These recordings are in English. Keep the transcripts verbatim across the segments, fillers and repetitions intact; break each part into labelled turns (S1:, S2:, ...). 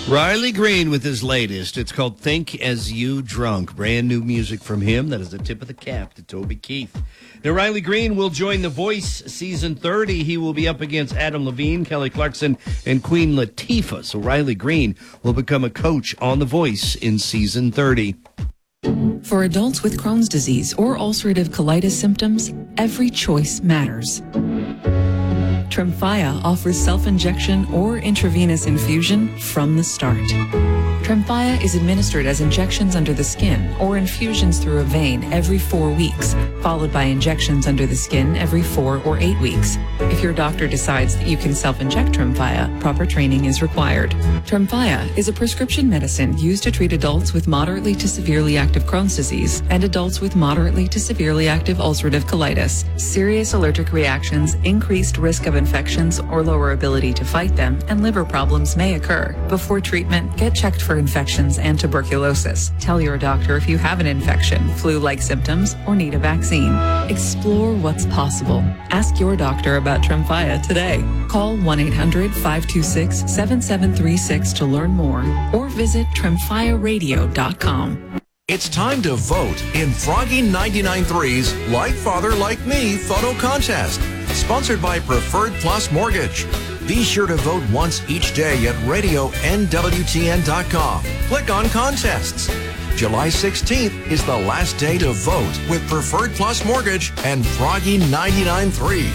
S1: Riley Green with his latest. It's called Think As You Drunk. Brand new music from him. That is a tip of the cap to Toby Keith. Now, Riley Green will join The Voice season thirty. He will be up against Adam Levine, Kelly Clarkson, and Queen Latifah. So Riley Green will become a coach on The Voice in season thirty.
S2: For adults with Crohn's disease or ulcerative colitis symptoms, every choice matters. Tremfya offers self-injection or intravenous infusion from the start. Tremfya is administered as injections under the skin or infusions through a vein every four weeks, followed by injections under the skin every four or eight weeks. If your doctor decides that you can self-inject Tremfya, proper training is required. Tremfya is a prescription medicine used to treat adults with moderately to severely active Crohn's disease and adults with moderately to severely active ulcerative colitis. Serious allergic reactions, increased risk of infections or lower ability to fight them, and liver problems may occur. Before treatment, get checked for infections and tuberculosis. Tell your doctor if you have an infection, flu-like symptoms, or need a vaccine. Explore what's possible. Ask your doctor about Tremfya today. Call one eight hundred five two six seven seven three six to learn more or visit tremfya radio dot com.
S3: It's time to vote in Froggy ninety-nine point three's Like Father Like Me photo contest, sponsored by Preferred Plus Mortgage. Be sure to vote once each day at radio N W T N dot com. Click on contests. July sixteenth is the last day to vote with Preferred Plus Mortgage and Froggy ninety-nine point three.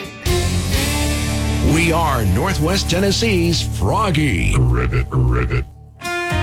S3: We are Northwest Tennessee's Froggy.
S4: Ribbit, ribbit.